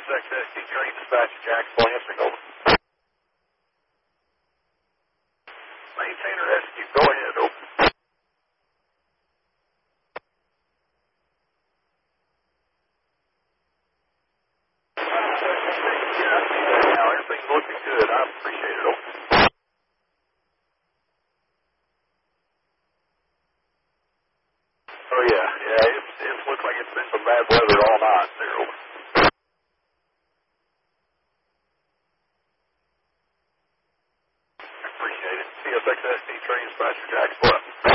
CSXSD train dispatcher, Jackson Lansing, over. Maintainer rescue, go ahead, over. Yeah, I see that now. Everything's looking good. I appreciate it, over. Oh, yeah, it looks like it's been some bad weather all night there, over. Appreciate it. CSXSD train dispatcher, Jackson.